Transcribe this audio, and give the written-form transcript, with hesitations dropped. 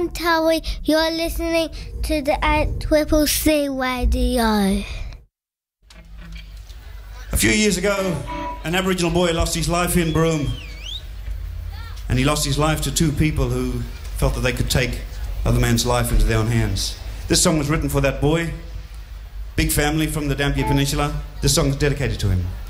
I'm Towie. You're listening to the 8CCC radio. A few years ago, an Aboriginal boy lost his life in Broome. And he lost his life to two people who felt that they could take other man's life into their own hands. This song was written for that boy. Big family from the Dampier Peninsula. This song is dedicated to him.